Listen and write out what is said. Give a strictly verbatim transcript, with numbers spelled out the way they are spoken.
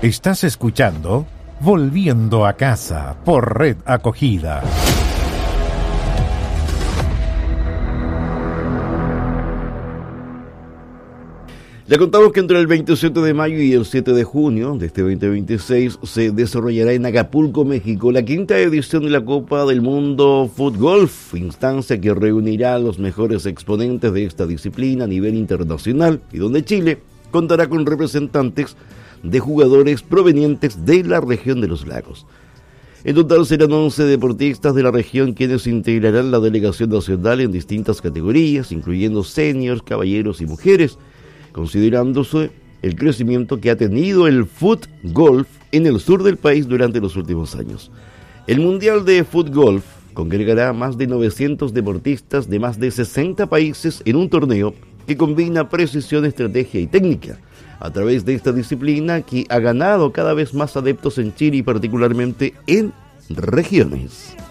Estás escuchando Volviendo a Casa por Red Acogida. Le contamos que entre el veintisiete de mayo y el siete de junio de este veinte veintiséis se desarrollará en Acapulco, México, la quinta edición de la Copa del Mundo Foot Golf, instancia que reunirá a los mejores exponentes de esta disciplina a nivel internacional y donde Chile contará con representantes de jugadores provenientes de la región de los lagos. En total serán once deportistas de la región quienes integrarán la delegación nacional en distintas categorías, incluyendo seniors, caballeros y mujeres, considerándose el crecimiento que ha tenido el foot golf en el sur del país durante los últimos años. El Mundial de Foot Golf congregará a más de novecientos deportistas de más de sesenta países en un torneo que combina precisión, estrategia y técnica. A través de esta disciplina que ha ganado cada vez más adeptos en Chile y particularmente en regiones.